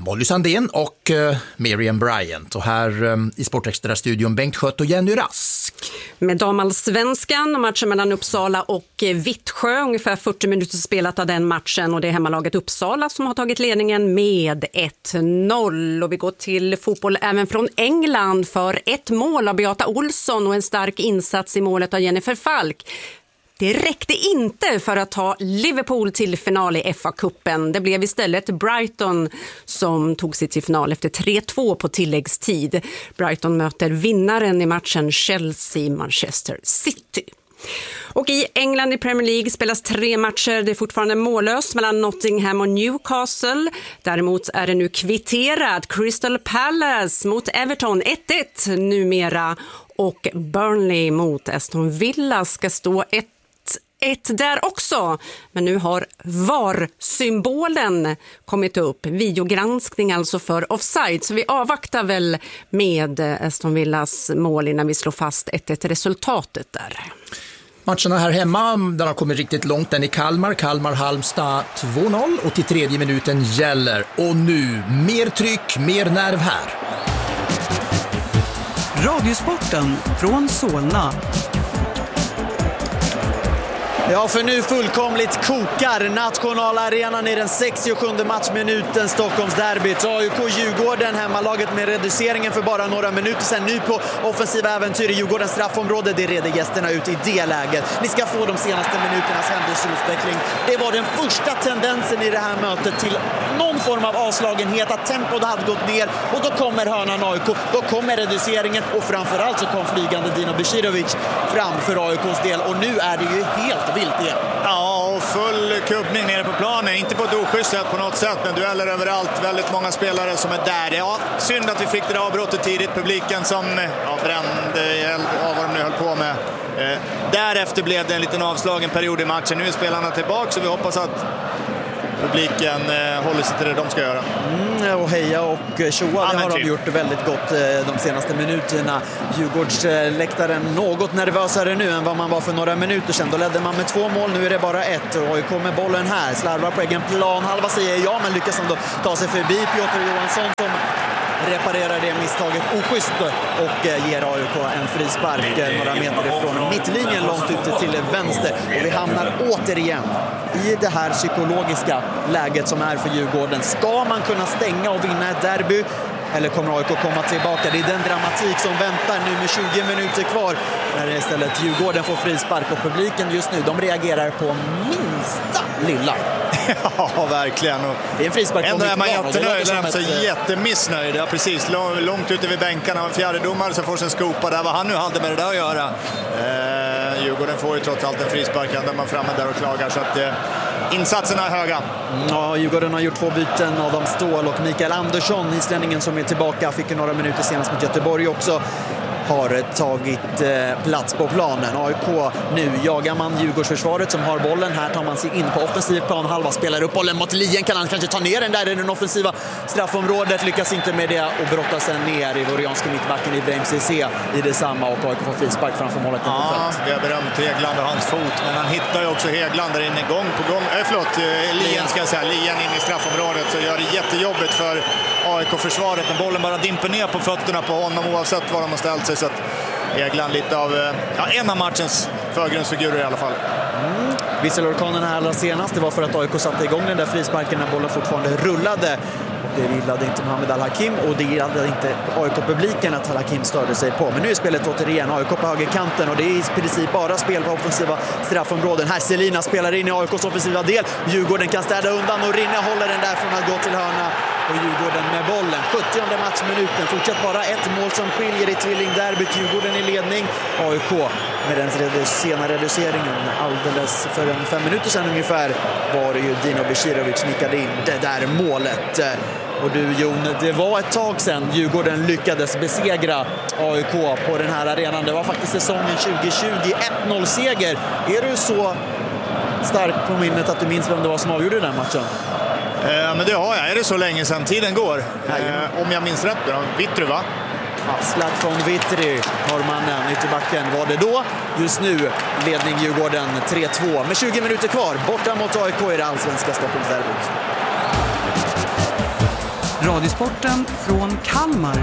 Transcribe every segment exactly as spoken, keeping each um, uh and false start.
Molly Sandén och uh, Miriam Bryant. Och här um, i Sportextra-studion Bengt Skött och Jenny Rask. Med damallsvenskan och matchen mellan Uppsala och Vittsjö. Ungefär fyrtio minuter spelat av den matchen. Och det är hemmalaget Uppsala som har tagit ledningen med ett noll. Och vi går till fotboll även från England för ett mål av Beata Olsson och en stark insats i målet av Jennifer Falk. Det räckte inte för att ta Liverpool till final i F A-cupen. Det blev istället Brighton som tog sig till final efter tre två på tilläggstid. Brighton möter vinnaren i matchen Chelsea-Manchester City. Och i England i Premier League spelas tre matcher. Det är fortfarande mållöst mellan Nottingham och Newcastle. Däremot är det nu kvitterat. Crystal Palace mot Everton ett ett numera. Och Burnley mot Aston Villa ska stå ett ett där också. Men nu har V A R-symbolen kommit upp. Videogranskning alltså för offside. Så vi avvaktar väl med Aston Villas mål innan vi slår fast ett ett resultatet där. Matcherna här hemma, den har kommit riktigt långt. Den i Kalmar, Kalmar-Halmstad två noll och till tredje minuten gäller. Och nu mer tryck, mer nerv här. Radiosporten från Solna. Ja, för nu fullkomligt kokar nationalarenan i den sextiosjunde matchminuten Stockholmsderbyt. A I K-Djurgården, hemmalaget med reduceringen för bara några minuter sedan. Nu på offensiva äventyr i Djurgårdens straffområde. Det reder gästerna ut i det läget. Ni ska få de senaste minuternas händelseutveckling. Det var den första tendensen i det här mötet till någon form av avslagenhet, att tempot hade gått ner. Och då kommer hörnan A I K, då kommer reduceringen och framförallt så kom flygande Dino Besirovic fram för A I K:s del. Och nu är det ju helt vilt igen. Ja, och full kubbning nere på planen. Inte på ett oschysst sätt på något sätt, men dueller överallt. Väldigt många spelare som är där. Ja, synd att vi fick det där avbrottet tidigt. Publiken som ja, brände av vad de nu höll på med. Eh, därefter blev det en liten avslagen period i matchen. Nu är spelarna tillbaka, så vi hoppas att publiken eh, håller sig till det de ska göra. Mm, och heja och tjoa, det har de gjort väldigt gott eh, de senaste minuterna. Djurgårdsläktaren eh, något nervösare nu än vad man var för några minuter sedan. Då ledde man med två mål, nu är det bara ett. Och A I K med bollen här, slarvar på egen plan. Halva säger ja, men lyckas ändå ta sig förbi Piotr Johansson som reparerar det misstaget oschysst och ger A I K en frispark några meter ifrån mittlinjen långt ute till vänster. Och vi hamnar återigen i det här psykologiska läget som är för Djurgården. Ska man kunna stänga och vinna ett derby? Eller kommer A I K komma tillbaka? Det är den dramatik som väntar nu med tjugo minuter kvar. När istället Djurgården får frispark och publiken just nu, de reagerar på minsta lilla. Ja, verkligen. Och det är en frispark på ändå är man jättenöjd, ett... så jättemissnöjd. Ja, precis, långt ute vid bänkarna. En fjärdedomare som får sin skopa där. Vad han nu hade med det där att göra. Eh, Djurgården får ju trots allt en frispark där man framme där och klagar. Så att eh, insatserna är höga. Ja, Djurgården har gjort två byten. Adam Ståhl och Mikael Andersson, islänningen som är tillbaka, fick några minuter senast mot Göteborg också, har tagit eh, plats på planen. A I K, nu jagar man Djurgårdsförsvaret som har bollen. Här tar man sig in på offensiv plan. Halva spelar upp bollen mot Lien. Kan han kanske ta ner den där i den offensiva straffområdet. Lyckas inte med det och brottar sen ner i vorianska mittbacken i Ibrahim Cissé i detsamma. Och A I K får frispark framför målet. Ja, det är berömt Hegland och hans fot. Men han hittar ju också Hegland där inne gång på gång. Äh, förlåt, Lien ska jag säga. Lien in i straffområdet, så gör det jättejobbigt för A I K-försvaret. Men bollen bara dimper ner på fötterna på honom oavsett var de har ställt sig. Så att Hegland lite av ja, en av matchens förgrundsfigurer i alla fall. Mm. Visselorkanen här allra senast, det var för att A I K satte igång den där frisparken när bollen fortfarande rullade. Det gillade inte Mohamed Al-Hakim och det gillade inte A I K-publiken att Al-Hakim störde sig på. Men nu är spelet återigen A I K på högerkanten och det är i princip bara spel på offensiva straffområden. Här Selina spelar in i A I K:s offensiva del. Djurgården kan städa undan och Rinne håller den där från att gå till hörna. Och Djurgården med bollen. sjuttionde matchminuten. Fortsatt bara ett mål som skiljer i tvillingderbyt. Djurgården i ledning. A I K med den sena reduceringen alldeles för en fem minuter sedan ungefär var det ju Dino Besirovic nickade in det där målet. Och du Jon, det var ett tag sedan Djurgården lyckades besegra A I K på den här arenan. Det var faktiskt säsongen tjugo tjugo, ett noll-seger. Är du så stark på minnet att du minns vem det var som avgjorde den matchen? Eh, men det har jag. Är det så länge sedan tiden går? Eh, om jag minns rätt då. Vittry, va? Slatt från Vittry, norrmannen, ytterbacken var det då. Just nu ledning Djurgården tre två med tjugo minuter kvar. Borta mot A I K i det allsvenska Stockholmsderbyt. Radiosporten från Kalmar.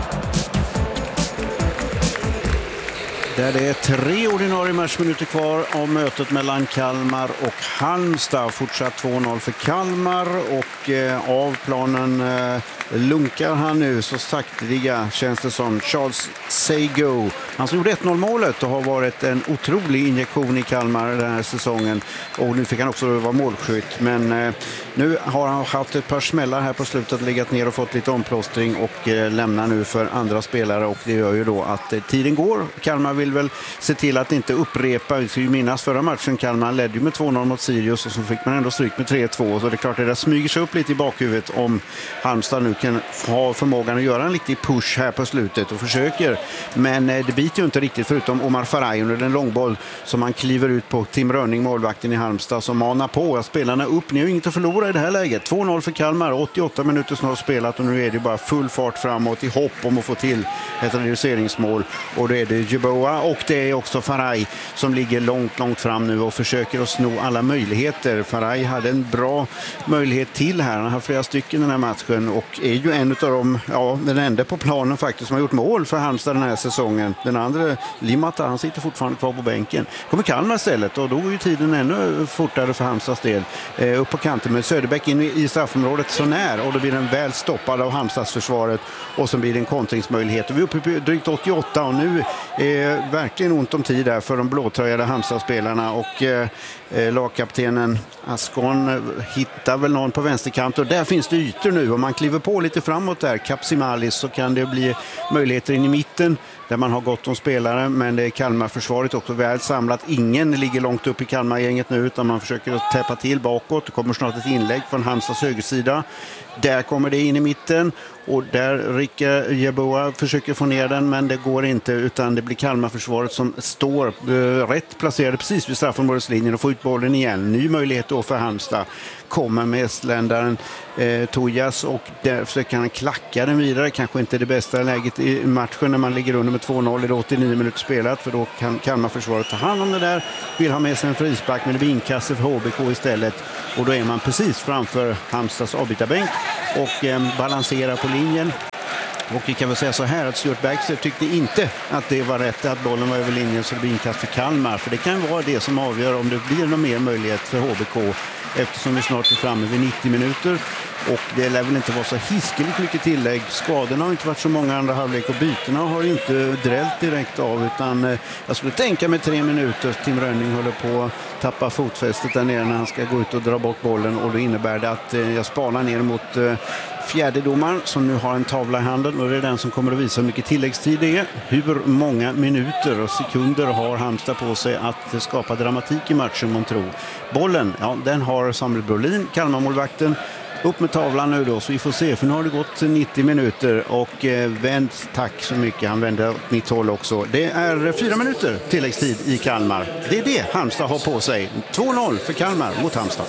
Där det är tre ordinarie matchminuter kvar av mötet mellan Kalmar och Halmstad. Fortsatt två noll för Kalmar och eh, av planen eh, lunkar han nu så sakteliga, känns det som, Charles Seigo. Han som gjorde ett noll målet och har varit en otrolig injektion i Kalmar den här säsongen. Och nu fick han också vara målskytt. Men eh, nu har han haft ett par smällar här på slutet, legat ner och fått lite omplåstring och eh, lämnar nu för andra spelare. Och det gör ju då att eh, tiden går. Kalmar vill väl se till att inte upprepa. Vi ska ju minnas förra matchen. Kalmar ledde ju med två noll mot Sirius och så fick man ändå stryk med tre två. Så det är klart att det smyger sig upp lite i bakhuvudet om Halmstad nu kan ha förmågan att göra en riktig push här på slutet och försöker. Men eh, det biter ju inte riktigt förutom Omar Faraj under den långboll som han kliver ut på. Tim Rönning, målvakten i Halmstad, som manar på att spelarna upp. Ni har inget att förlora i det här läget. två noll för Kalmar, åttioåtta minuter snart spelat och nu är det bara full fart framåt i hopp om att få till ett reduceringsmål. Och det är det Jeboa och det är också Faraj som ligger långt, långt fram nu och försöker att sno alla möjligheter. Faraj hade en bra möjlighet till här. Han har flera stycken den här matchen och är ju en av dem, ja, den enda på planen faktiskt som har gjort mål för Halmstad den här säsongen. Den andra, Limata, han sitter fortfarande kvar på bänken. Kommer Kalmar istället och då är ju tiden ännu fortare för Halmstads del. Eh, upp på kanten med Söderbäck in i straffområdet så när och då blir den väl stoppad av Halmstads försvaret och så blir det en kontringsmöjlighet. Och vi är uppe på drygt åttioåtta och nu är verkligen ont om tid där för de blåtröjade Halmstad-spelarna och eh, lagkaptenen Ascon hittar väl någon på vänsterkant och där finns det ytor nu. Om man kliver på lite framåt där, Kapsimalis, så kan det bli möjligheter in i mitten där man har gott om spelare, men det är Kalmar-försvaret också väl samlat. Ingen ligger långt upp i Kalmar-gänget nu utan man försöker att täppa till bakåt. Det kommer snart ett inlägg från Halmstads högersida. Där kommer det in i mitten och där Rikke Jeboa försöker få ner den, men det går inte utan det blir Kalmar-försvaret som står eh, rätt placerade precis vid straffområdeslinjen och får ut bollen igen. Ny möjlighet då för Halmstad. Kommer med estländaren eh, Tojas och där försöker han klacka den vidare. Kanske inte det bästa läget i matchen när man ligger under med två noll i åttionio minuter spelat, för då kan Kalmar-försvaret ta hand om det där. Vill ha med sig en frispark, men det blir inkast för H B K istället. Och då är man precis framför Halmstads avbytarbänk och eh, balanserar på linjen. Och vi kan väl säga så här att Stuart Baxter tyckte inte att det var rätt att bollen var över linjen så det blir inkast för Kalmar. För det kan vara det som avgör om det blir någon mer möjlighet för H B K eftersom vi snart är framme vid nittio minuter. Och det lär väl inte vara så hiskeligt mycket tillägg. Skadorna har inte varit så många andra halvlek och bytena har ju inte drällt direkt av. Utan eh, jag skulle tänka med tre minuter. Tim Rönning håller på att tappa fotfästet där nere när han ska gå ut och dra bort bollen. Och då innebär det att eh, jag spanar ner mot eh, fjärdedomaren som nu har en tavla i handen. Och det är den som kommer att visa hur mycket tilläggstid det är. Hur många minuter och sekunder har Halmstad på sig att skapa dramatik i matchen, man tror. Bollen, ja, den har Samuel Brolin, Kalmar-målvakten. Upp med tavlan nu då, så vi får se, för nu har det gått nittio minuter och eh, vänd, tack så mycket, han vänder åt mitt håll också. Det är fyra minuter tilläggstid i Kalmar. Det är det Halmstad har på sig. två noll för Kalmar mot Halmstad.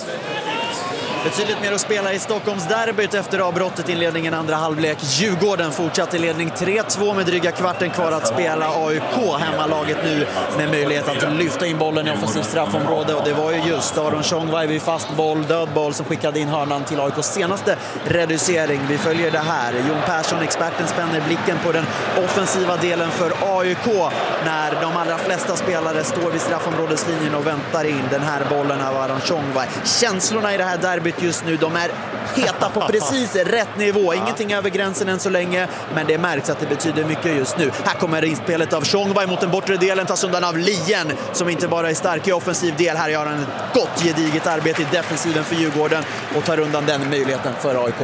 Betydligt mer att spela i Stockholmsderbyt efter avbrottet i inledningen andra halvlek. Djurgården fortsatte i ledning tre två med dryga kvarten kvar att spela. A I K, hemmalaget nu med möjlighet att lyfta in bollen i offensivt straffområde. Och det var ju just Aron Tjongvaj vid fast boll, död boll, som skickade in hörnan till A I K:s senaste reducering. Vi följer det här. Jon Persson, experten, spänner blicken på den offensiva delen för A I K när de allra flesta spelare står vid straffområdeslinjen och väntar in den här bollen av Aron Tjongvaj. Känslorna i det här derbyt just nu, de är heta på precis rätt nivå. Ingenting över gränsen än så länge, men det märks att det betyder mycket just nu. Här kommer inspelet av Tjongvaj mot den bortre delen, tas undan av Lien som inte bara är stark i offensiv del. Här gör han ett gott gediget arbete i defensiven för Djurgården och tar undan den möjligheten för A I K.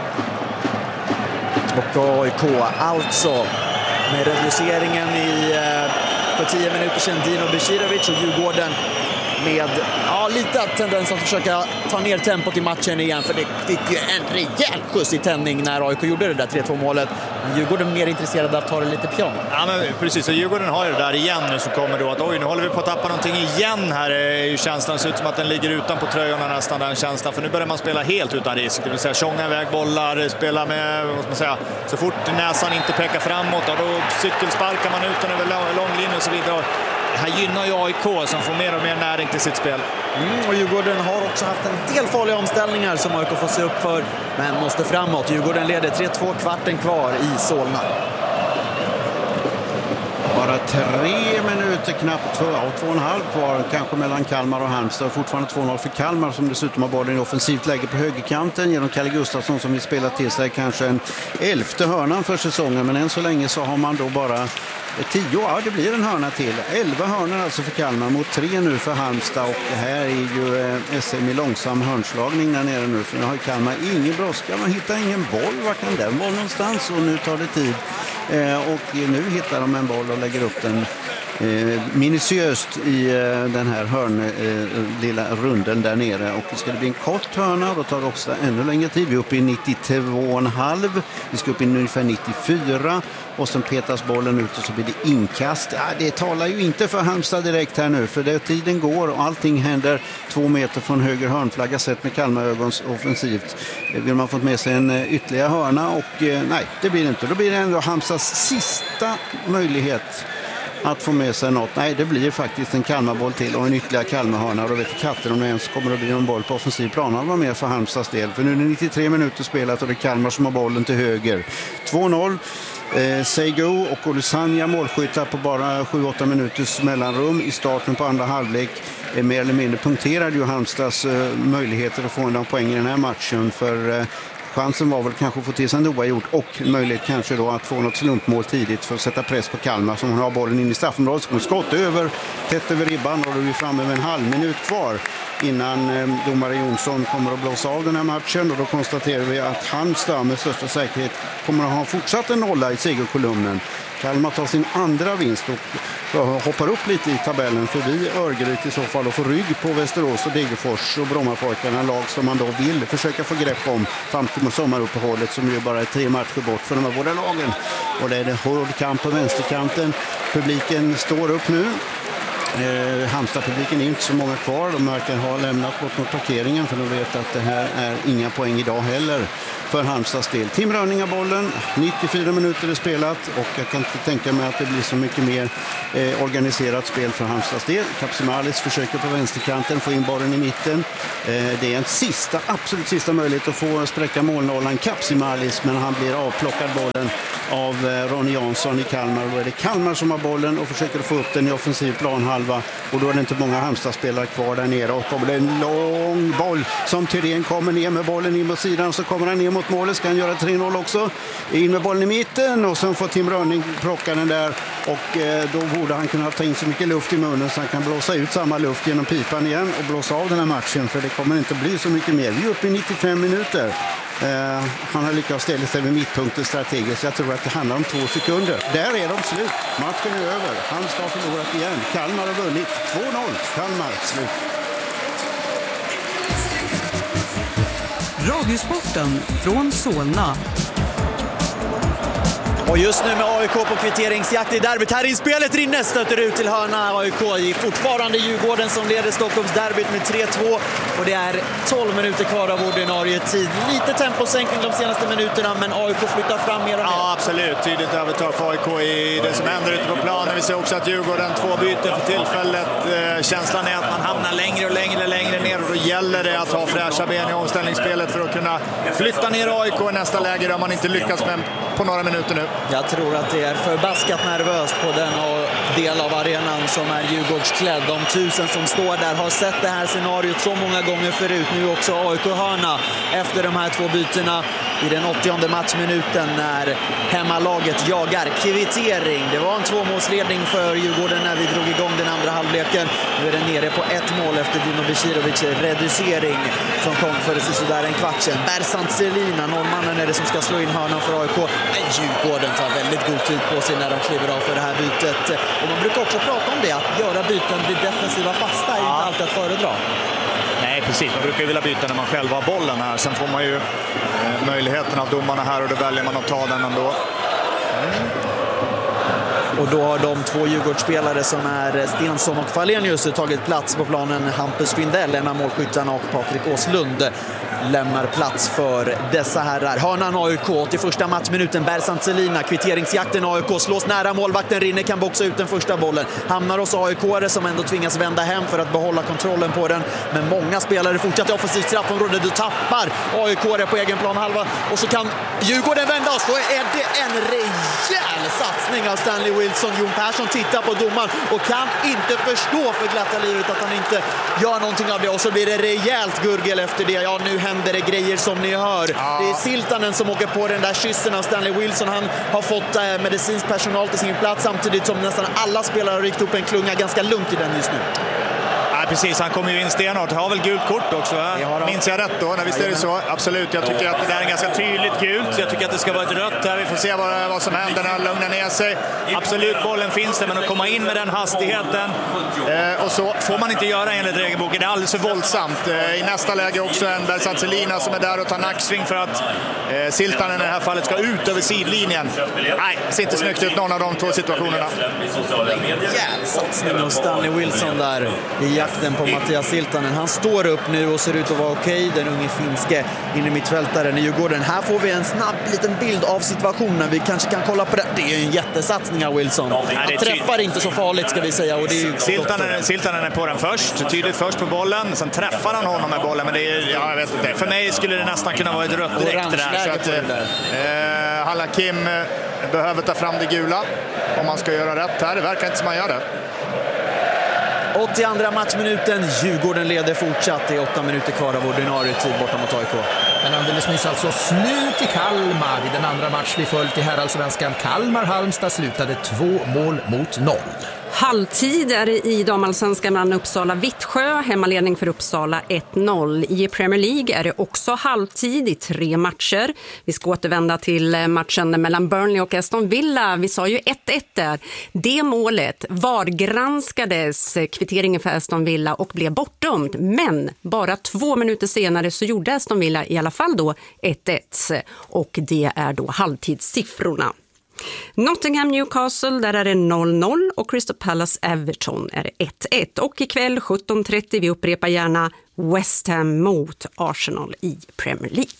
Och A I K alltså med reduceringen i för tio minuter sedan, Dino Becirovic, och Djurgården med ja, lite tendens att försöka ta ner tempot i matchen igen, för det fick ju en rejäl skjuts i tändning när A I K gjorde det där tre två målet. Men Djurgården är mer intresserade att ta det lite pion. Ja, men precis, och Djurgården har ju det där igen nu, så kommer då att oj, nu håller vi på att tappa någonting igen här. Är ju känslan, ser ut som att den ligger utan på tröjorna nästan, den känslan, för nu börjar man spela helt utan risk, det vill säga tjonga iväg bollar, spela med, vad ska man säga, så fort näsan inte pekar framåt, då cykelsparkar man ut den över långlinjen och så vidare. här gynnar ju A I K som får mer och mer näring till sitt spel. Mm, och Djurgården har också haft en del farliga omställningar som A I K får se upp för, men måste framåt. Djurgården leder tre två, kvarten kvar i Solna. Bara tre minuter knappt, två, och två och en halv kvar kanske mellan Kalmar och Halmstad. Fortfarande två noll för Kalmar som dessutom har bollen i offensivt läge på högerkanten genom Kalle Gustafsson som vill spela till sig kanske en elfte hörnan för säsongen. Men än så länge så har man då bara tio, ja det blir en hörna till. Elva hörnor alltså för Kalmar mot tre nu för Halmstad, och det här är ju eh, S M i långsam hörnslagning där nere nu, för nu har Kalmar ingen brådska, man hittar ingen boll, var kan den vara någonstans, och nu tar det tid. Eh, och nu hittar de en boll och lägger upp den eh, minutiöst i eh, den här hörn, eh, lilla runden där nere, och det ska det bli en kort hörna, då tar det också ännu längre tid. Vi är uppe i nittiotvå komma fem, vi ska upp i ungefär nittiofyra, och sen petas bollen ut och så blir det inkast. Ja, det talar ju inte för Halmstad direkt här nu, för det, tiden går och allting händer två meter från höger hörnflagga sett med Kalmarögons offensivt. Vill man fått med sig en ytterligare hörna, och eh, nej, det blir det inte. Då blir det ändå Halmstads sista möjlighet att få med sig något. Nej, det blir faktiskt en Kalmarboll till och en ytterligare Kalmarhörna, och då vet katten om det ens kommer att bli en boll på offensiv plan. Han var med för Halmstads del, för nu är det nittiotre minuter spelat och det är Kalmar som har bollen till höger. två noll. Eh, Seigo och Olusanya målskyttar på bara sju åtta minuters mellanrum i starten på andra halvlek. Eh, mer eller mindre punkterade ju Halmstads eh, möjligheter att få en poäng i den här matchen, för eh, chansen var väl kanske att få till sig en oavgjort och möjlighet kanske då att få något slumpmål tidigt för att sätta press på Kalmar som har bollen in i straffområdet. Som skott över, tätt över ribban, och då är vi framme med en halv minut kvar innan eh, domare Jonsson kommer att blåsa av den här matchen, och då konstaterar vi att Halmstad med största säkerhet kommer att ha fortsatt en nolla i segerkolumnen. Kalmar tar sin andra vinst och hoppar upp lite i tabellen förbi Örgryte i så fall, och får rygg på Västerås och Degerfors och Brommapojkarna, lag som man då vill försöka få grepp om fram till sommaruppehållet, som ju bara är tre matcher bort för de här båda lagen. Och det är det hård kamp på vänsterkanten. Publiken står upp nu. Eh, Halmstad-publiken är inte så många kvar. De verkar ha lämnat bort mot parkeringen, för de vet att det här är inga poäng idag heller för Halmstads del. Tim Rönning av bollen, nittiofyra minuter är spelat, och jag kan inte tänka mig att det blir så mycket mer eh, organiserat spel för Halmstads del. Kapsimalis försöker på vänsterkanten få in bollen i mitten. Eh, det är en sista, absolut sista möjlighet att få spräcka målnollan Kapsimalis, men han blir avplockad bollen av eh, Ronny Jansson i Kalmar. Då är det Kalmar som har bollen och försöker få upp den i offensiv planhalva, och då är det inte många Halmstad-spelare kvar där nere, och kommer det en lång boll som Thyrén kommer ner med bollen in mot sidan, så kommer han ner mot målet, ska han göra tre noll också, in med bollen i mitten, och sen får Tim Rönning plocka den där, och eh, då borde han kunna ta in så mycket luft i munnen så han kan blåsa ut samma luft genom pipan igen och blåsa av den här matchen, för det kommer inte bli så mycket mer. Vi är uppe i nittiofem minuter. Uh, han har lyckats ställa sig vid mittpunkten strategiskt. Jag tror att det handlar om två sekunder. Där är de slut. Matchen är över. Han ska ha förlorat igen. Kalmar har vunnit. två noll. Kalmar slut. Radiosporten från Solna. Och just nu med A I K på kvitteringsjakt i derbyt. Här i spelet rinner, stöter ut till hörna A I K. I fortfarande Djurgården som leder Stockholms derbyt med tre två. Och det är tolv minuter kvar av ordinarie tid. Lite temposänkning de senaste minuterna, men A I K flyttar fram mer och mer. Ja, absolut. Tydligt övertag för A I K i det som händer ute på planen. Vi ser också att Djurgården två byten för tillfället. Känslan är att man hamnar längre och längre längre ner, och då gäller det att ha fräscha ben i omställningsspelet för att kunna flytta ner A I K i nästa läge. Där man inte lyckats med på några minuter nu. Jag tror att det är förbaskat nervöst på den del av arenan som är Djurgårdsklädd. De tusen som står där har sett det här scenariot så många gånger förut. Nu också A I K-hörna efter de här två bytena i den åttionde matchminuten när hemmalaget jagar kvittering. Det var en tvåmålsledning för Djurgården när vi drog igång den andra halvleken. Nu är den nere på ett mål efter Dino Becirovic reducering som kom för sådär en kvart sedan. Bersant Selina, norrmannen, är det som ska slå in hörnan för A I K. Men Djurgården tar väldigt god tid på sig när de kliver av för det här bytet. Och man brukar också prata om det, att göra byten vid defensiva fasta är ja. inte alltid att föredra. Nej, precis. Man brukar ju vilja byta när man själv har bollen här. Sen får man ju eh, möjligheten av domarna här, och då väljer man att ta den ändå. Mm. Och då har de två Djurgårdsspelare som är Stensson och Falenius tagit plats på planen. Hampus Findell, en av målskyttarna, och Patrik Åslund. lämnar plats för dessa herrar. Hörnan A I K, åttioförsta matchminuten. Bersant Selina, kvitteringsjakten A I K slås nära, målvakten Rinne kan boxa ut den första bollen. Hamnar hos A I K som ändå tvingas vända hem för att behålla kontrollen på den. Men många spelare fortsätter offensivt straffområde. Du tappar A I K på egen plan halva och så kan Djurgården vända oss. Då är det en rejäl satsning av Stanley Wilson. Jon Persson tittar på domaren och kan inte förstå för glatta livet att han inte gör någonting av det. Och så blir det rejält gurgel efter det. Ja, nu händer det grejer som ni hör. Ja. Det är Siltanen som åker på den där kyssen av Stanley Wilson. Han har fått eh, medicinsk personal till sin plats samtidigt som nästan alla spelare har ryckt upp en klunga ganska lugnt i den just nu. Precis, han kommer ju in stenhårt. Har väl gult kort också, va? Minns jag rätt då? När visst är det så? Absolut, jag tycker att det där är ganska tydligt gult. Jag tycker att det ska vara ett rött här. Vi får se vad, vad som händer när han lugnar ner sig. Absolut, bollen finns där, men att komma in med den hastigheten eh, och så får man inte göra enligt regelboken. Det är alldeles för våldsamt. Eh, I nästa läge också en Bersant Selina som är där och tar nacksving för att eh, Siltanen i det här fallet ska ut över sidlinjen. Nej, det ser inte snyggt ut någon av de två situationerna. Jävla satsning av Stanley Wilson där i jakten på Mattias Siltanen. Han står upp nu och ser ut att vara okej. Den unge finske inne mittfältaren i Djurgården. Här får vi en snabb liten bild av situationen. Vi kanske kan kolla på det. Det är en jättesatsning av Wilson. Han träffar inte så farligt ska vi säga. Och det är Siltanen, Siltanen är på den först. Tydligt först på bollen. Sen träffar han honom med bollen. Men det är, ja, jag vet inte. För mig skulle det nästan kunna vara ett rött direkt där. Så att, eh, Hal-Hakim behöver ta fram det gula om man ska göra rätt här. Det verkar inte som man gör det. åttioandra matchminuten. Djurgården leder fortsatt. Det är åtta minuter kvar av ordinarie tid borta mot A I K. Men alldeles nyss alltså slut i Kalmar i den andra match vi följt i herrallsvenskan. Kalmar-Halmstad slutade två mål mot noll. Halvtid är det i damallsvenskan mellan Uppsala-Vittsjö, hemmaledning för Uppsala ett noll. I Premier League är det också halvtid i tre matcher. Vi ska återvända till matchen mellan Burnley och Aston Villa. Vi sa ju ett ett där. Det målet var granskades kvitteringen för Aston Villa och blev bortdömd. Men bara två minuter senare så gjorde Aston Villa i alla fall då ett ett. Och det är då halvtidssiffrorna. Nottingham Newcastle, där är det noll noll och Crystal Palace Everton är ett ett. Och ikväll sjutton trettio, vi upprepar gärna West Ham mot Arsenal i Premier League.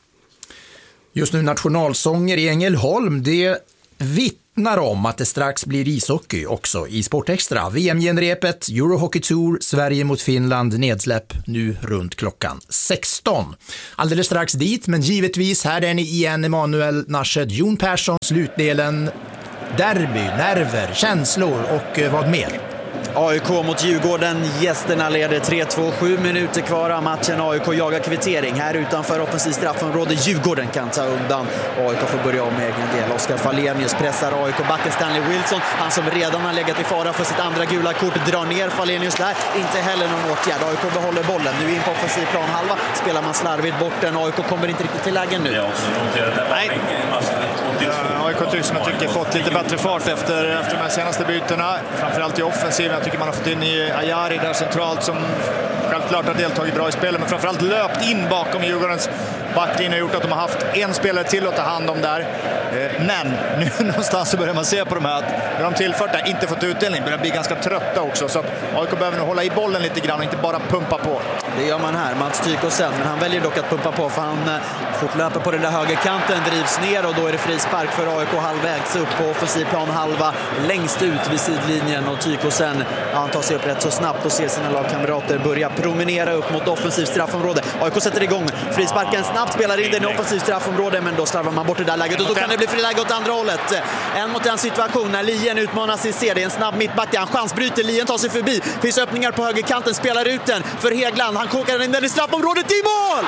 Just nu nationalsånger i Ängelholm, det vittnar om att det strax blir ishockey också i Sportextra. V M-genrepet, Eurohockey Tour, Sverige mot Finland, nedsläpp nu runt klockan sexton. Alldeles strax dit, men givetvis här är ni igen, Emanuel Narshed, Jon Persson, slutdelen, derby, nerver, känslor och vad mer? A I K mot Djurgården, gästerna leder tre två, sju minuter kvar av matchen. A I K jagar kvittering här utanför offensiv straffområde. Djurgården kan ta undan. A I K får börja om med egen del. Oskar Falenius pressar A I K-backen Stanley Wilson. Han som redan har legat i fara för sitt andra gula kort drar ner Falenius där. Inte heller någon åtgärd. A I K behåller bollen. Nu in på offensiv plan halva. Spelar man slarvigt bort den. A I K kommer inte riktigt till lägen nu. Nej. A I K tycks som jag tycker fått lite bättre fart efter, efter de här senaste bytena. Framförallt i offensiven. Jag tycker man har fått in i Ajari där centralt som självklart har deltagit bra i spelet, men framförallt löpt in bakom Djurgårdens backlinje och gjort att de har haft en spelare till att ta hand om där. Men nu någonstans så börjar man se på de här att när de tillfört där inte fått utdelning börjar bli ganska trötta också, så att A I K behöver nog hålla i bollen lite grann och inte bara pumpa på. Det gör man här, Mats Tykosen, men han väljer dock att pumpa på för han fortlöper på den där högerkanten, drivs ner och då är det frispark för A I K halvvägs upp på offensiv plan halva, längst ut vid sidlinjen, och Tykosen, han tar sig upp rätt så snabbt och ser sina lagkamrater börja promenera upp mot offensiv straffområde. A I K sätter igång frisparken, snabbt spelar in den i offensiv straffområde, men då slarvar man bort det där läget och då kan det bli friläge åt andra hållet. En mot en situation när Lien utmanas i C. Det är en snabb mittback, han chansbryter, Lien tar sig förbi, finns öppningar på högerkanten, spelar ut den för Hegland, han kokar in den i straffområdet, i mål!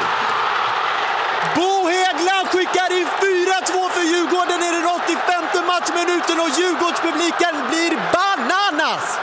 Bo Hegland skickar in fyra två för Djurgården i den åttiofemte matchminuten och Djurgårdspubliken blir bananas!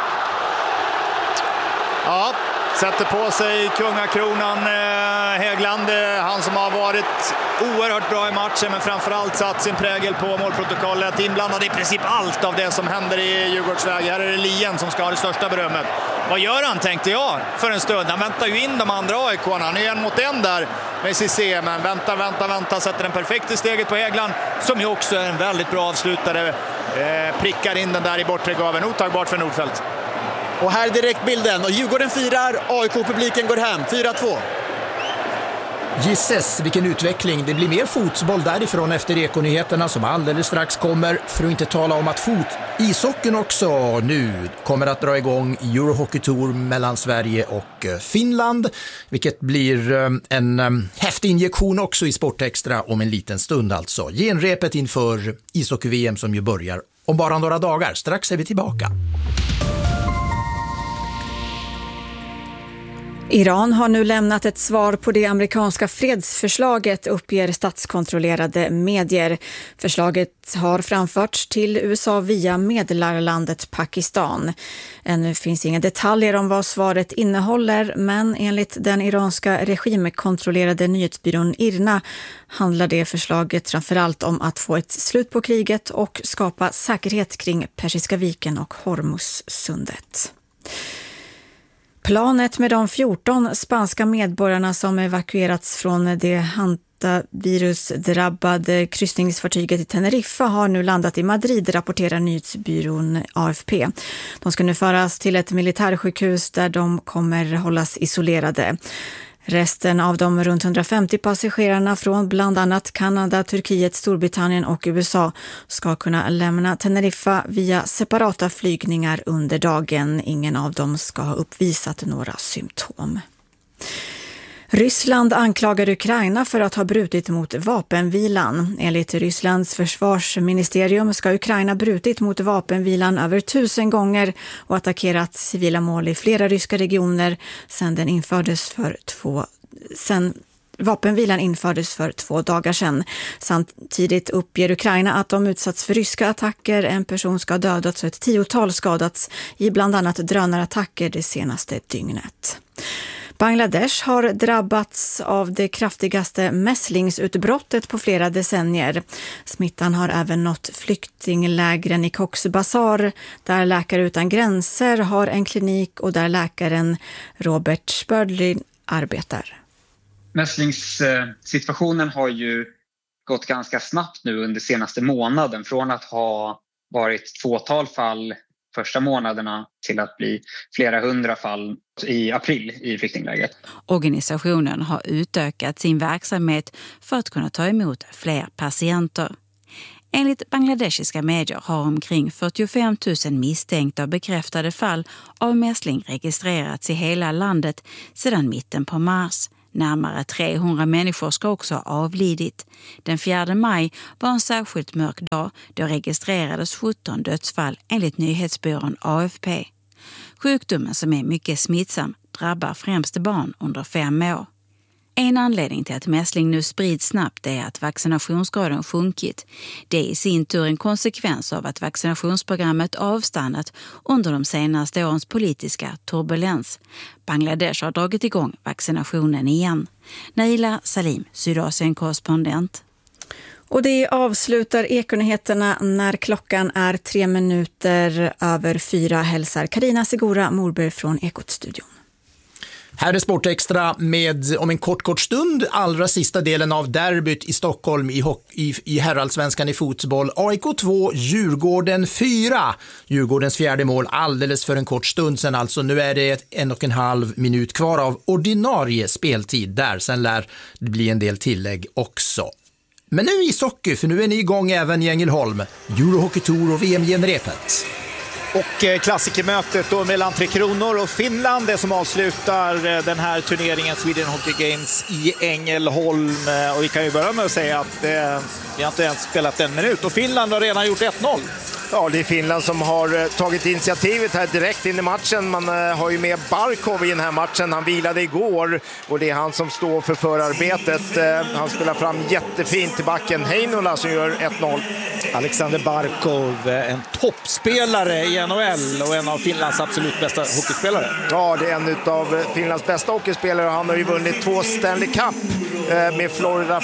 Ja, sätter på sig kungakronan eh, Hegland, eh, han som har varit oerhört bra i matchen men framförallt satt sin prägel på målprotokollet, inblandad i princip allt av det som händer i Djurgårdsväg. Här är det Lien som ska ha det största berömmet. Vad gör han, tänkte jag för en stund? Han väntar ju in de andra A I K-arna. Han är en mot en där med C C, men väntar, väntar, väntar, sätter den perfekt i steget på Hegland, som ju också är en väldigt bra avslutare. Eh, prickar in den där i bortre gaven, otagbart för Nordfeldt. Och här direkt bilden, och Djurgården firar, A I K-publiken går hem, fyra två. Gisses, vilken utveckling. Det blir mer fotboll därifrån efter ekonyheterna som alldeles strax kommer. För att inte tala om att fot ishockeyn också nu kommer att dra igång Euro Hockey Tour mellan Sverige och Finland. Vilket blir en häftig injektion också i Sportextra om en liten stund alltså. Genrepet inför ishockey-V M som ju börjar om bara några dagar. Strax är vi tillbaka. Iran har nu lämnat ett svar på det amerikanska fredsförslaget, uppger statskontrollerade medier. Förslaget har framförts till U S A via medlarlandet Pakistan. Ännu finns inga detaljer om vad svaret innehåller, men enligt den iranska regimkontrollerade nyhetsbyrån IRNA handlar det förslaget framförallt om att få ett slut på kriget och skapa säkerhet kring Persiska viken och Hormuzsundet. Planet med de fjorton spanska medborgarna som evakuerats från det hantavirusdrabbade kryssningsfartyget i Teneriffa har nu landat i Madrid, rapporterar nyhetsbyrån A F P. De ska nu föras till ett militärsjukhus där de kommer hållas isolerade. Resten av de runt hundrafemtio passagerarna från bland annat Kanada, Turkiet, Storbritannien och U S A ska kunna lämna Teneriffa via separata flygningar under dagen. Ingen av dem ska ha uppvisat några symptom. Ryssland anklagar Ukraina för att ha brutit mot vapenvilan. Enligt Rysslands försvarsministerium ska Ukraina brutit mot vapenvilan över tusen gånger och attackerat civila mål i flera ryska regioner sedan den infördes för två sedan vapenvilan infördes för två dagar sedan. Samtidigt uppger Ukraina att de utsatts för ryska attacker. En person ska ha dödats och ett tiotal skadats i bland annat drönarattacker det senaste dygnet. Bangladesh har drabbats av det kraftigaste mässlingsutbrottet på flera decennier. Smittan har även nått flyktinglägren i Cox's Bazar, där Läkare utan gränser har en klinik och där läkaren Robert Spördlin arbetar. Mässlingssituationen har ju gått ganska snabbt nu under senaste månaden, från att ha varit tvåtal fall första månaderna till att bli flera hundra fall i april i flyktinglägret. Organisationen har utökat sin verksamhet för att kunna ta emot fler patienter. Enligt bangladeshiska medier har omkring fyrtiofem tusen misstänkta och bekräftade fall av mässling registrerats i hela landet sedan mitten på mars. Närmare trehundra människor ska också ha avlidit. Den fjärde maj var en särskilt mörk dag då registrerades sjutton dödsfall enligt nyhetsbyrån A F P. Sjukdomen, som är mycket smittsam, drabbar främst barn under fem år. En anledning till att mässling nu sprids snabbt är att vaccinationsgraden sjunkit. Det är i sin tur en konsekvens av att vaccinationsprogrammet avstannat under de senaste årens politiska turbulens. Bangladesh har dragit igång vaccinationen igen. Naila Salim, Sydasien-korrespondent. Och det avslutar Ekonyheterna när klockan är tre minuter över fyra, hälsar Carina Segura Morberg från Ekot-studion. Här är Sportextra med om en kort kort stund allra sista delen av derbyt i Stockholm i, i, i herrallsvenskan i fotboll. A I K två, Djurgården fyra. Djurgårdens fjärde mål alldeles för en kort stund sedan. Alltså nu är det en och en halv minut kvar av ordinarie speltid där. Sen lär det bli en del tillägg också. Men nu i ishockey, för nu är ni igång även i Ängelholm. Euro Hockey Tour och V M-genrepet. Och klassikermötet då mellan Tre Kronor och Finland, det som avslutar den här turneringen Sweden Hockey Games i Ängelholm. Och vi kan ju börja med att säga att eh, vi har inte ens spelat en minut och Finland har redan gjort ett noll. Ja, det är Finland som har tagit initiativet här direkt in i matchen. Man har ju med Barkov i den här matchen. Han vilade igår och det är han som står för förarbetet. Han spelar fram jättefint till backen. Heinola som gör ett noll. Alexander Barkov, en toppspelare i N H L och en av Finlands absolut bästa hockeyspelare. Ja, det är en av Finlands bästa hockeyspelare. Han har ju vunnit två Stanley Cup med Florida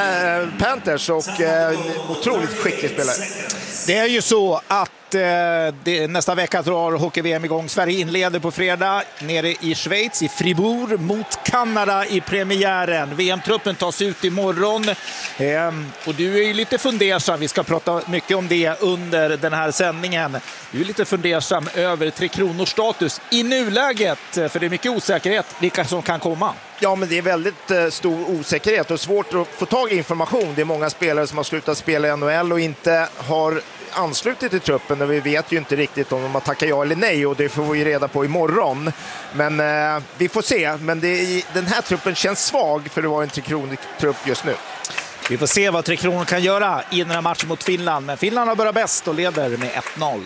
Panthers och otroligt skicklig spelare. Det är ju så att eh, det, nästa vecka drar hockey-V M igång. Sverige inleder på fredag nere i Schweiz, i Fribourg, mot Kanada i premiären. V M-truppen tas ut imorgon. Eh, och du är ju lite fundersam. Vi ska prata mycket om det under den här sändningen. Du är lite fundersam över Tre Kronors status i nuläget. För det är mycket osäkerhet vilka som kan komma. Ja, men det är väldigt eh, stor osäkerhet och svårt att få tag i information. Det är många spelare som har slutat spela i N H L och inte har anslutit till truppen, och vi vet ju inte riktigt om de har tackat ja eller nej, och det får vi reda på imorgon. Men eh, vi får se. Men det, den här truppen känns svag, för det var en Tre Kronor-trupp just nu. Vi får se vad Tre Kronor kan göra i den här matchen mot Finland. Men Finland har börjat bäst och leder med ett noll.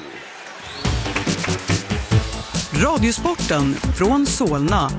Radiosporten från Solna.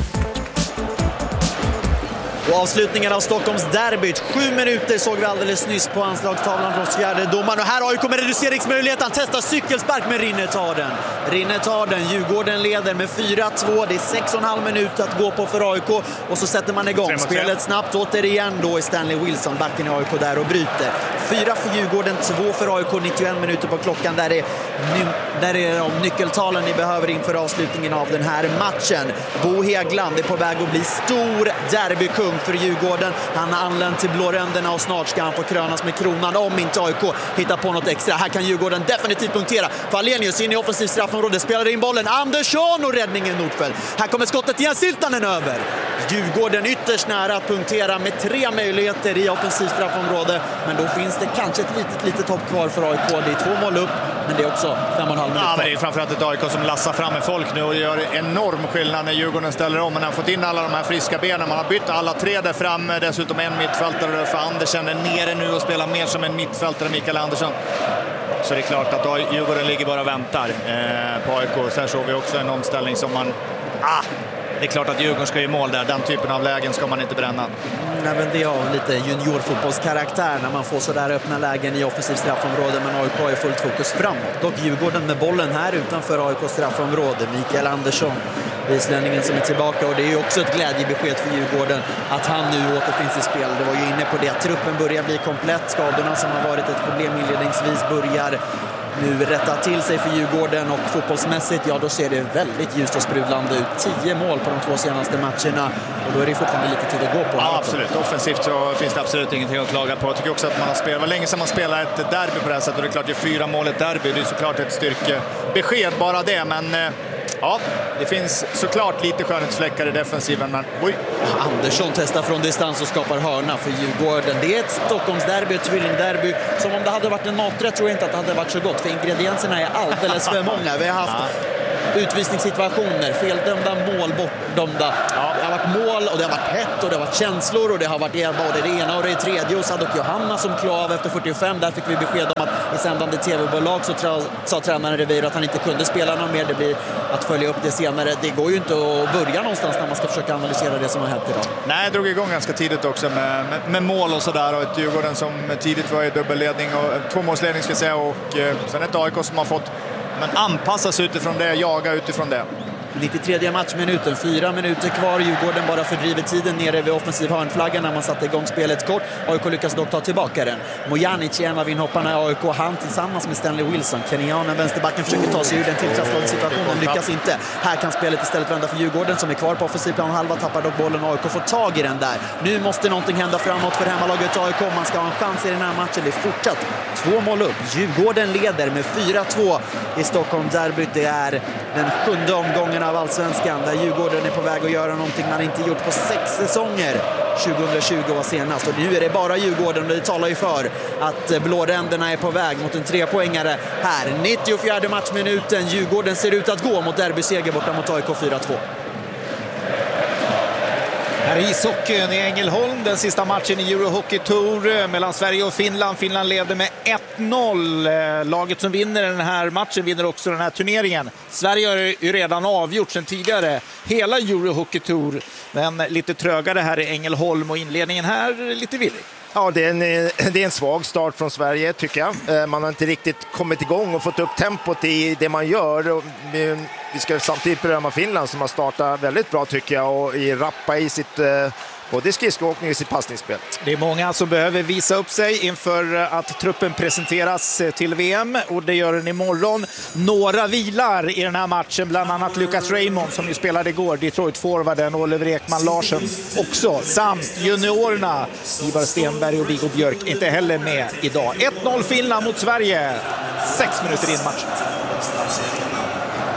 Och avslutningen av Stockholms derbyt. Sju minuter såg vi alldeles nyss på anslagstavlan från fjärde domaren. Och här har ju kommer reduceringsmöjlighet. Han testar cykelspark, med Rinne tar den. Rinne tar den. Djurgården leder med fyra två. Det är sex och en halv minut att gå på för A I K. Och så sätter man igång spelet snabbt. Återigen då i Stanley Wilson, backen i A I K där, och bryter. Fyra för Djurgården, två för A I K. nittioen minuter på klockan. Där är, där är de nyckeltalen ni behöver inför avslutningen av den här matchen. Bo Hegland är på väg att bli stor derbykung för Djurgården. Han har anlänt till blåränderna och snart ska han få krönas med kronan om inte A I K hittar på något extra. Här kan Djurgården definitivt punktera. Falenius in i offensiv straffområde, spelar in bollen. Andersson och räddningen Nordfeldt. Här kommer skottet igen, Siltanen över. Djurgården ytterst nära att punktera med tre möjligheter i offensiv straffområde. Men då finns det kanske ett litet, litet hopp kvar för A I K. Det är två mål upp, men det är också fem och en halv minut. Ja, men det är framförallt ett A I K som lassar fram med folk nu och gör enorm skillnad när Djurgården ställer om. Man har fått in alla de här friska benen. Man har bytt alla tre där framme. Dessutom en mittfältare för Andersen är nere nu och spelar mer som en mittfältare, Mikael Andersson. Så det är klart att Djurgården ligger bara och väntar eh, på A I K. Sen såg vi också en omställning som man... Ah, det är klart att Djurgården ska ge mål där. Den typen av lägen ska man inte bränna. Även det har lite juniorfotbollskaraktär när man får så där öppna lägen i offensiv straffområde, men A I K är fullt fokus framåt. Och Djurgården med bollen här utanför A I K straffområde. Mikael Andersson, islänningen som är tillbaka, och det är ju också ett glädjebesked för Djurgården att han nu återfinns i spel. Det var ju inne på det att truppen börjar bli komplett. Skadorna som har varit ett problem inledningsvis börjar nu rätta till sig för Djurgården, och fotbollsmässigt, ja, då ser det väldigt ljust och sprudlande ut. Tio mål på de två senaste matcherna, och då är det fortfarande lite tid att gå på. Ja, absolut. Offensivt så finns det absolut ingenting att klaga på. Jag tycker också att man har spelat, var länge sedan man spelar ett derby på det här sättet, och det är klart att fyra mål ett derby, det är såklart ett styrkebesked bara det, men ja, det finns såklart lite skönhetsfläckar i defensiven, men oj. Andersson testar från distans och skapar hörna för Djurgården. Det är ett Stockholmsderby, ett tvillingderby. Som om det hade varit en maträtt tror jag inte att det hade varit så gott, för ingredienserna är alldeles för många. Vi har haft utvisningssituationer, feldömda, mål bortdömda. Ja. Det har varit mål, och det har varit hett, och det har varit känslor, och det har varit både det ena och det tredje. Och Sadok Johanna som klav efter fyrtiofem, där fick vi besked om att i sändande tv-bolag så tra- sa tränaren Revir att han inte kunde spela någon mer. Det blir att följa upp det senare. Det går ju inte att börja någonstans när man ska försöka analysera det som har hänt idag. Nej, jag drog igång ganska tidigt också med, med, med mål och sådär, och ett Djurgården som tidigt var i dubbelledning och tvåmålsledning ska jag säga, och eh, sen ett A I K som har fått men anpassas utifrån det, jaga utifrån det. nittiotredje matchminuten, fyra minuter kvar. Djurgården bara fördriver tiden nere vid offensiv hörnflaggan när man satte igång spelet kort. A I K lyckas dock ta tillbaka den. Mojanic är en av inhopparna i A I K. Han tillsammans med Stanley Wilson. Kenyanen, vänsterbacken, försöker ta sig ur den tilltrasslade situationen. Lyckas inte. Här kan spelet istället vända för Djurgården som är kvar på offensiv plan halva. Tappar dock bollen. A I K får tag i den där. Nu måste någonting hända framåt för hemmalaget A I K. Man ska ha en chans i den här matchen. Det är fortsatt två mål upp. Djurgården leder med fyra två i Stockholm derbyt. Det är den sjunde omgången av Allsvenskan där Djurgården är på väg att göra någonting man inte gjort på sex säsonger. tjugohundratjugo var senast, och nu är det bara Djurgården, och det talar ju för att blåränderna är på väg mot en trepoängare här. nittiofjärde matchminuten. Djurgården ser ut att gå mot derbyseger borta mot A I K fyra två. Här är ishockeyn i Ängelholm, den sista matchen i Euro Hockey Tour mellan Sverige och Finland. Finland leder med ett noll. Laget som vinner den här matchen vinner också den här turneringen. Sverige har ju redan avgjort sedan tidigare hela Euro Hockey Tour, men lite trögare här i Ängelholm, och inledningen här lite villig. Ja, det är, en, det är en svag start från Sverige tycker jag. Man har inte riktigt kommit igång och fått upp tempot i det man gör. Vi ska samtidigt berömma Finland som har startat väldigt bra tycker jag, och i rappa i sitt både skridskoåkning och sitt passningsspel. Det är många som behöver visa upp sig inför att truppen presenteras till V M, och det gör den imorgon. Några vilar i den här matchen, bland annat Lucas Raymond som ju spelade igår, Detroit-forwarden, Oliver Ekman Larsen också, samt juniorerna Ivar Stenberg och Viggo Björk inte heller med idag. ett noll Finland mot Sverige, sex minuter in matchen.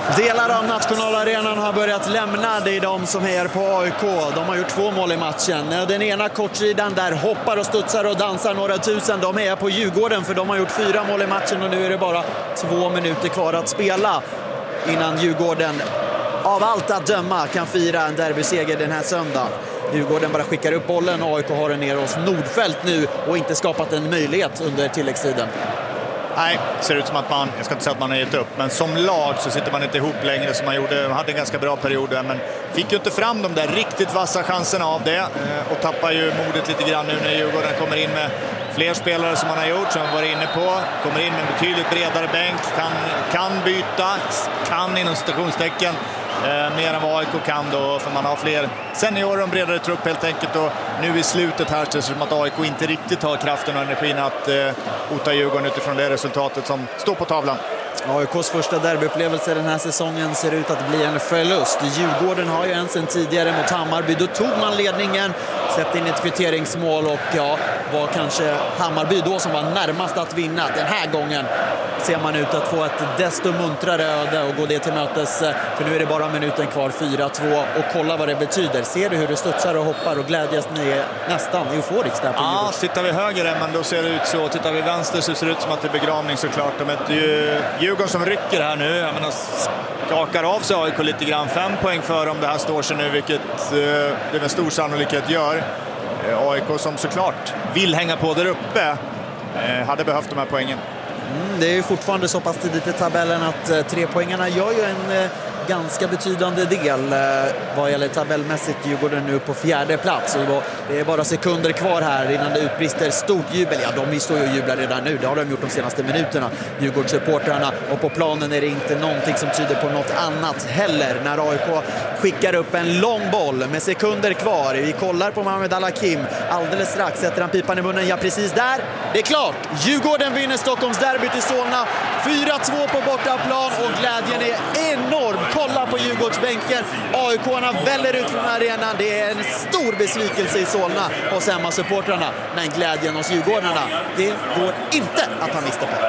Delar av nationalarenan har börjat lämna. Det är de som hejar på A I K. De har gjort två mål i matchen. Den ena kortsidan där hoppar och studsar och dansar några tusen. De hejar på Djurgården för de har gjort fyra mål i matchen och nu är det bara två minuter kvar att spela innan Djurgården av allt att döma kan fira en derbyseger den här söndagen. Djurgården bara skickar upp bollen och A I K har den ner hos Nordfält nu och inte skapat en möjlighet under tilläggstiden. Nej, det ser ut som att man, jag ska inte säga att man har gett upp, men som lag så sitter man inte ihop längre som man gjorde. Man hade en ganska bra period där, men fick ju inte fram de där riktigt vassa chanserna av det och tappar ju modet lite grann nu när Djurgården kommer in med fler spelare som man har gjort, som man varit inne på. Kommer in med en betydligt bredare bänk, kan, kan byta, kan inom citationstecken. Eh, mer än vad A I K kan då, för man har fler seniorer och en bredare trupp helt enkelt, och nu i slutet här så är det som att A I K inte riktigt har kraften och energin att eh, hota Djurgården utifrån det resultatet som står på tavlan. A I K:s första derbyupplevelse den här säsongen ser ut att bli en förlust. Djurgården har ju en sen tidigare mot Hammarby. Då tog man ledningen, släppte in ett kvitteringsmål och ja, var kanske Hammarby då som var närmast att vinna. Den här gången ser man ut att få ett desto muntrare öde och gå det till mötes, för nu är det bara minuten kvar, fyra två, och kolla vad det betyder. Ser du hur det studsar och hoppar och glädjas ni är nästan euforisk där på Djurgården? Ja, tittar vi höger men då ser det ut så. Tittar vi vänster så ser det ut som att det är begravning såklart. De är ju Djurgården som rycker här nu. Jag menar, skakar av sig A I K lite grann. Fem poäng för om det här står sig nu, vilket eh, det med stor sannolikhet gör. Eh, A I K som såklart vill hänga på där uppe eh, hade behövt de här poängen. Mm, det är ju fortfarande så pass tidigt i tabellen att eh, tre poängarna gör ju en eh, ganska betydande del eh, vad gäller tabellmässigt. Djurgården nu på fjärde plats och det är bara sekunder kvar här innan det utbrister stort jubel. Ja, de står ju och jublar redan nu. Det har de gjort de senaste minuterna, Djurgårdssupportrarna, och på planen är det inte någonting som tyder på något annat heller när A I K skickar upp en lång boll med sekunder kvar. Vi kollar på Mohamed Al-Hakim. Alldeles strax sätter han pipan i munnen. Ja, precis där. Det är klart. Djurgården vinner Stockholms derby till Solna. fyra två på bortaplan och glädjen är enorm. Kolla på Djurgårdsbänken. A I K-arna väller ut från arenan. Det är en stor besvikelse i Solna hos hemmasupportrarna. Men glädjen hos Djurgårdarna, det går inte att ta miste på.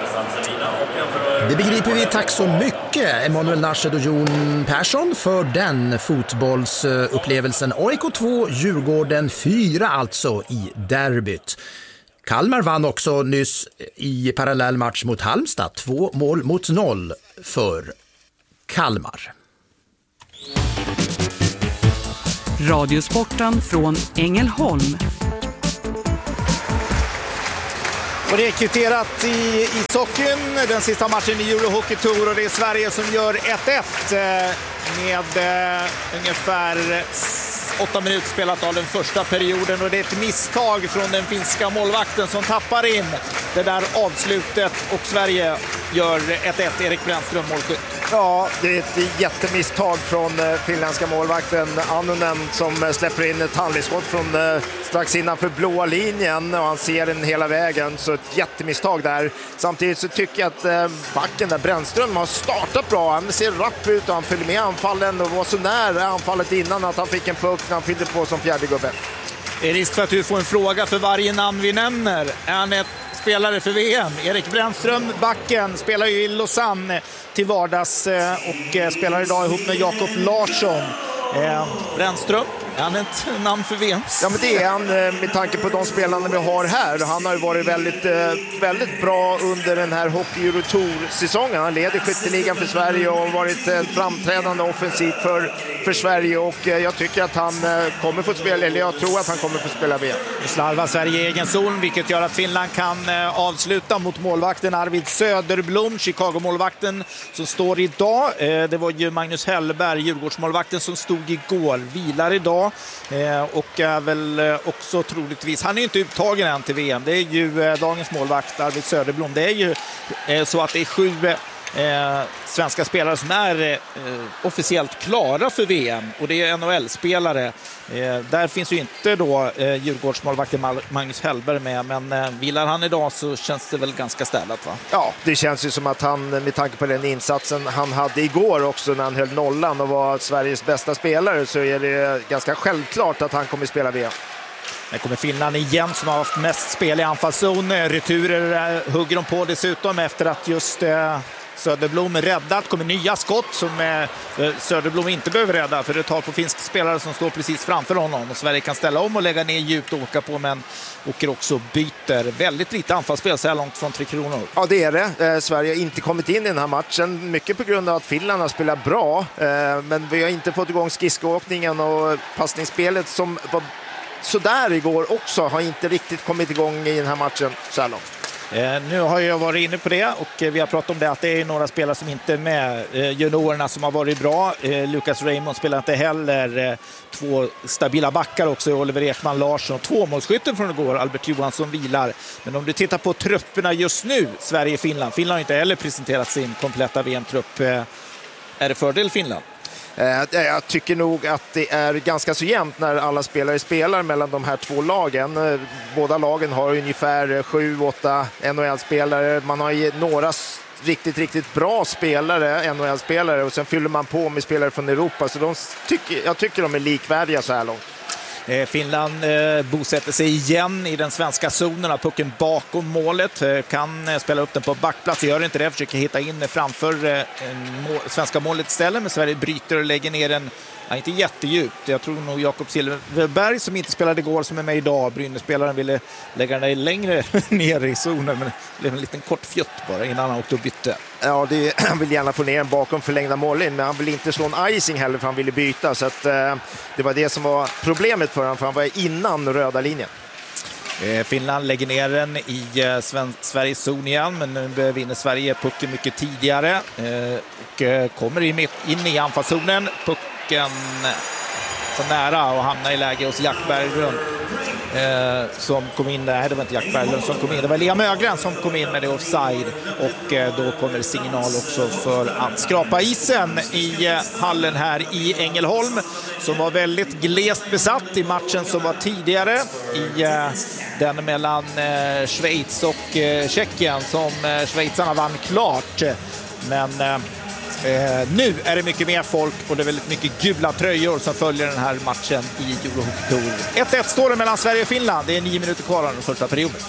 Det begriper vi. Tack så mycket, Emanuel Narshed och Jon Persson, för den fotbollsupplevelsen. A I K två, Djurgården fyra alltså i derbyt. Kalmar vann också nyss i parallell match mot Halmstad. Två mål mot noll för Kalmar. Radiosporten från Ängelholm. Och det är kvitterat i ishockeyn, den sista matchen i Euro Hockey Tour, och det är Sverige som gör ett ett med eh, ungefär åtta minuter spelat av den första perioden, och det är ett misstag från den finska målvakten som tappar in det där avslutet, och Sverige gör ett ett. Erik Brännström, målskytt. Ja, det är ett jättemisstag från finländska målvakten Annunen som släpper in ett handledsskott från strax innanför blåa linjen, och han ser den hela vägen, så ett jättemisstag där. Samtidigt så tycker jag att backen där, Brännström, har startat bra. Han ser rapp ut och han följer med anfallen och var så nära anfallet innan att han fick en puck när han fyllde på som fjärde gubbe. Det är risk för att du får en fråga för varje namn vi nämner. Är han ett spelare för V M? Erik Brännström, backen, spelar ju i Lausanne till vardags och spelar idag ihop med Jakob Larsson. Brännström, är han ett namn för V M? Ja, men det är han med tanke på de spelarna vi har här. Han har ju varit väldigt, väldigt bra under den här Hockey Euro Tour-säsongen. Han leder skytteligan för Sverige och har varit en framträdande offensiv för, för Sverige, och jag tycker att han kommer få spela, eller jag tror att han kommer få spela V M. Nu slarvar Sverige i egen zon, vilket gör att Finland kan avsluta mot målvakten Arvid Söderblom, Chicago-målvakten som står idag. Det var ju Magnus Hellberg, Djurgårdsmålvakten, som stod igår, vilar idag och är väl också troligtvis, han är ju inte uttagen än till V M, det är ju dagens målvakt Arvid Söderblom. Det är ju så att det är sju Eh, svenska spelare som är eh, officiellt klara för V M, och det är N H L-spelare. Eh, där finns ju inte då eh, Djurgårdsmålvakten Magnus Hellberg med, men eh, vilar han idag så känns det väl ganska städat, va? Ja, det känns ju som att han, med tanke på den insatsen han hade igår också när han höll nollan och var Sveriges bästa spelare, så är det ganska självklart att han kommer att spela V M. Det kommer Finland igen som har haft mest spel i anfallszon. Returer hugger de på dessutom efter att just eh, Söderblom räddat, kommer nya skott som eh, Söderblom inte behöver rädda, för det tar på finsk spelare som står precis framför honom, och Sverige kan ställa om och lägga ner djupt och åka på, men åker också byter. Väldigt lite anfallsspel så här långt från Tre Kronor. Ja, det är det. Eh, Sverige har inte kommit in i den här matchen, mycket på grund av att Finland har spelat bra, eh, men vi har inte fått igång skridskoåkningen, och passningsspelet som var sådär igår också har inte riktigt kommit igång i den här matchen så här långt. Eh, nu har jag varit inne på det, och eh, vi har pratat om det, att det är några spelare som inte är med. Eh, juniorerna som har varit bra. Eh, Lucas Raymond spelar inte heller. Eh, två stabila backar också, Oliver Ekman Larsson. Två målskytten från igår, Albert Johansson vilar. Men om du tittar på trupperna just nu, Sverige-Finland. Finland har inte heller presenterat sin kompletta V M-trupp. Eh, är det fördel Finland? Jag tycker nog att det är ganska så jämnt när alla spelare spelar mellan de här två lagen. Båda lagen har ungefär sju åtta N H L-spelare. Man har ju några riktigt, riktigt bra spelare, N H L-spelare, och sen fyller man på med spelare från Europa. Så de tycker, jag tycker de är likvärdiga så här långt. Finland eh, bosätter sig igen i den svenska zonen, av pucken bakom målet, eh, kan eh, spela upp den på backplats, gör inte det, försöker hitta in framför eh, mål, svenska målet ställe, men Sverige bryter och lägger ner den, ja, inte jättedjupt. Jag tror nog Jakob Silverberg, som inte spelade igår, som är med idag, Brynäs-spelaren, ville lägga den längre ner i zonen, men det blev en liten kort fjutt bara innan han åkte och bytte. Ja, det, han vill gärna få ner den bakom förlängda målin, men han vill inte slå en icing heller, för han ville byta, så att, eh, det var det som var problemet för honom, för han var innan röda linjen. Eh, Finland lägger ner den i eh, Sven- Sveriges zon igen, men nu vinner Sverige pucken mycket tidigare eh, och eh, kommer in, in i anfallszonen. Pucken så nära och hamnar i läge hos Jack Berglund. Eh, som kom in där, det var inte Jack Berglund som kom in, det var Liam Ögren som kom in med det offside, och eh, då kommer signal också för att skrapa isen i eh, hallen här i Ängelholm, som var väldigt glest besatt i matchen som var tidigare, i eh, den mellan eh, Schweiz och eh, Tjeckien, som eh, schweizarna vann klart, men eh, Eh, nu är det mycket mer folk, och det är väldigt mycket gula tröjor som följer den här matchen i Euro Hockey Tour. ett ett står det mellan Sverige och Finland. Det är nio minuter kvar av den första perioden.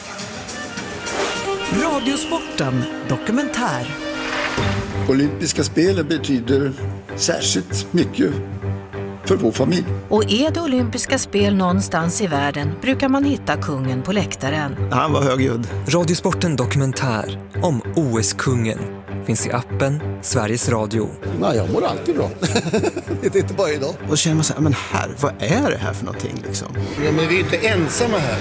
Radiosporten dokumentär. Olympiska spelen betyder särskilt mycket för vår familj. Och är det olympiska spel någonstans i världen brukar man hitta kungen på läktaren. Han var högljudd. Radiosporten dokumentär om O S-kungen finns i appen Sveriges Radio. Nej, jag mår alltid bra. Det är inte bara idag. Och känner man så här, men här, vad är det här för någonting liksom? Ja, men vi är inte ensamma här.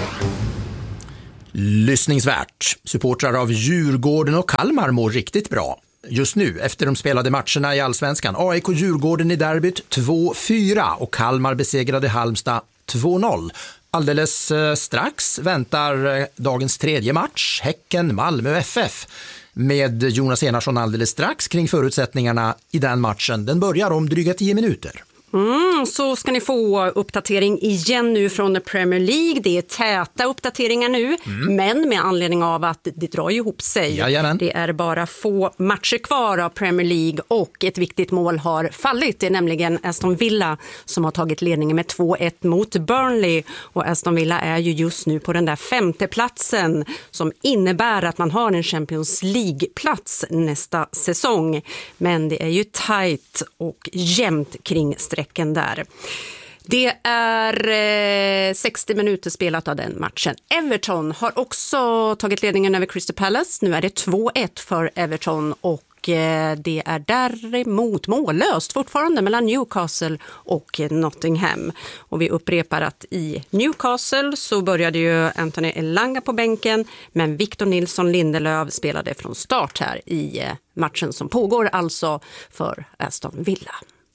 Lyssningsvärt. Supportrar av Djurgården och Kalmar mår riktigt bra. Just nu, efter de spelade matcherna i Allsvenskan, A I K Djurgården i derbyt två fyra och Kalmar besegrade Halmstad två noll. Alldeles eh, strax väntar eh, dagens tredje match, Häcken Malmö F F, med Jonas Enarsson alldeles strax kring förutsättningarna i den matchen. Den börjar om dryga tio minuter. Mm, så ska ni få uppdatering igen nu från Premier League. Det är täta uppdateringar nu, mm. men med anledning av att det drar ihop sig. Jajamän. Det är bara få matcher kvar av Premier League, och ett viktigt mål har fallit. Det är nämligen Aston Villa som har tagit ledningen med två ett mot Burnley, och Aston Villa är ju just nu på den där femte platsen, som innebär att man har en Champions League-plats nästa säsong. Men det är ju tajt och jämnt kring sträcken där. Det är eh, sextio minuter spelat av den matchen. Everton har också tagit ledningen över Crystal Palace. Nu är det två ett för Everton, och eh, det är däremot mållöst fortfarande mellan Newcastle och Nottingham. Och vi upprepar att i Newcastle så började ju Anthony Elanga på bänken, men Victor Nilsson Lindelöf spelade från start här i eh, matchen som pågår alltså för Aston Villa.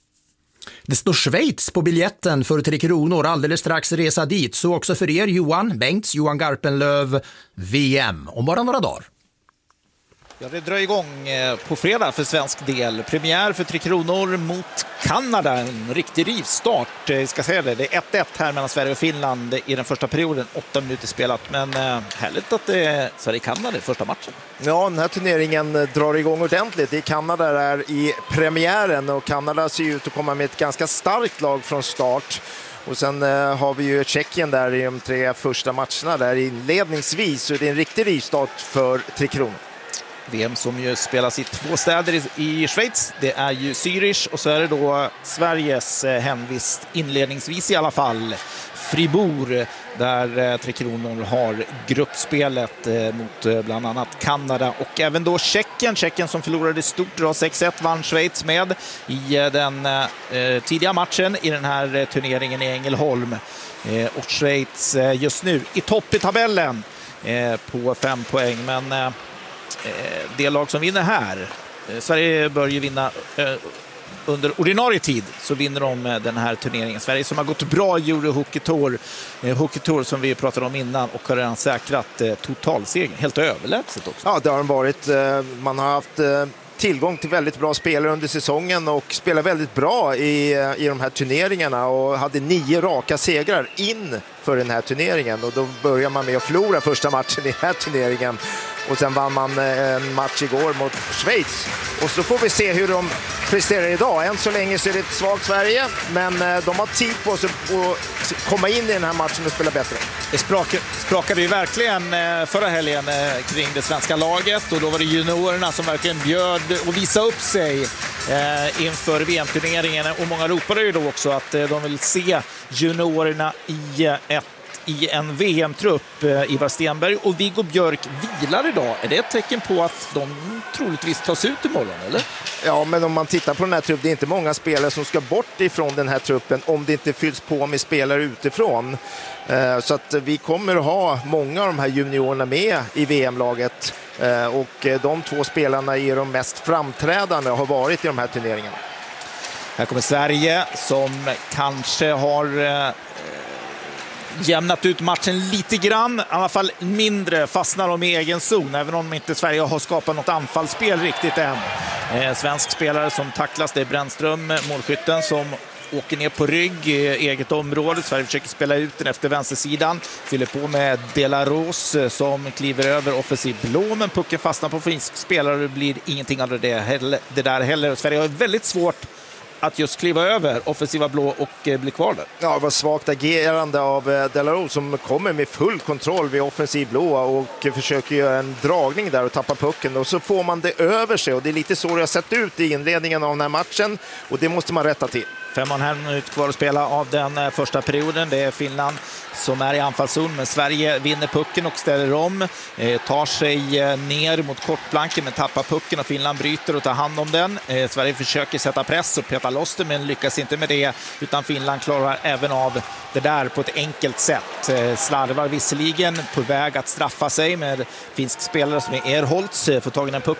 Det står Schweiz på biljetten för Tre Kronor, alldeles strax resa dit. Så också för er, Johan Bengts, Johan Garpenlöv, V M om bara några dagar. Ja, det drar igång på fredag för svensk del. Premiär för Tre Kronor mot Kanada. En riktig rivstart, jag ska säga det. Det är ett ett här mellan Sverige och Finland i den första perioden. Åtta minuter spelat, men eh, härligt att det är Sverige-Kanada i första matchen. Ja, den här turneringen drar igång ordentligt. Det är Kanada där i premiären, och Kanada ser ut att komma med ett ganska starkt lag från start. Och sen eh, har vi ju Tjeckien där i de tre första matcherna där inledningsvis, så det är en riktig rivstart för Tre Kronor. V M som ju spelas i två städer i, i Schweiz. Det är ju Zürich och så är det då Sveriges eh, hemvist inledningsvis i alla fall. Fribourg, där eh, Tre Kronor har gruppspelet eh, mot eh, bland annat Kanada och även då Tjeckien. Tjeckien som förlorade stort då sex ett vann Schweiz med i eh, den eh, tidiga matchen i den här eh, turneringen i Ängelholm. Eh, och Schweiz eh, just nu i topp i tabellen eh, på fem poäng. Men eh, det lag som vinner här, eh, Sverige bör ju vinna eh, under ordinarie tid, så vinner de den här turneringen. Sverige som har gått bra i Euro Hockey Tour, eh, Hockey Tour som vi pratade om innan, och har redan säkrat eh, totalsegern, helt överlägset också. Ja, det har varit. Eh, man har haft eh, tillgång till väldigt bra spelare under säsongen och spelar väldigt bra i, i de här turneringarna och hade nio raka segrar in för den här turneringen, och då börjar man med att förlora första matchen i den här turneringen. Och sen vann man en match igår mot Schweiz. Och så får vi se hur de presterar idag. Än så länge så är det ett svagt Sverige, men de har tid på sig att komma in i den här matchen och spela bättre. Det sprakade ju verkligen förra helgen kring det svenska laget, och då var det juniorerna som verkligen bjöd och visade upp sig inför V M-turneringen. Och många ropade ju då också att de vill se juniorerna i ett i en V M-trupp. Ivar Stenberg och Viggo Björk vilar idag. Är det ett tecken på att de troligtvis tas ut imorgon, eller? Ja, men om man tittar på den här truppen, det är inte många spelare som ska bort ifrån den här truppen om det inte fylls på med spelare utifrån. Så att vi kommer att ha många av de här juniorerna med i V M-laget, och de två spelarna är de mest framträdande och har varit i de här turneringarna. Här kommer Sverige som kanske har eh, jämnat ut matchen lite grann, i alla fall mindre fastnar de i egen zon, även om inte Sverige har skapat något anfallsspel riktigt än. Eh, svensk spelare som tacklas, det är Brännström, målskytten, som åker ner på rygg i eget område. Sverige försöker spela ut den efter vänstersidan. Fyller på med De La Rose som kliver över offensiv blå, men pucken fastnar på finsk spelare och det blir ingenting av det, heller, det där heller. Sverige har väldigt svårt att just kliva över offensiva blå och eh, bli kvar där. Ja, det var svagt agerande av eh, De La Rose som kommer med full kontroll vid offensiv blå och eh, försöker göra en dragning där och tappa pucken, och så får man det över sig, och det är lite så det har sett ut i inledningen av den här matchen, och det måste man rätta till. Fem och en halv minut kvar att spela av den eh, första perioden. Det är Finland som är i anfallszon, men Sverige vinner pucken och ställer om. Eh, tar sig eh, ner mot kortplanken, men tappar pucken och Finland bryter och tar hand om den. Eh, Sverige försöker sätta press och peta loss det, men lyckas inte med det, utan Finland klarar även av det där på ett enkelt sätt. Eh, slarvar visserligen, på väg att straffa sig med finsk spelare som är Erholtz. Eh, får tag i en puck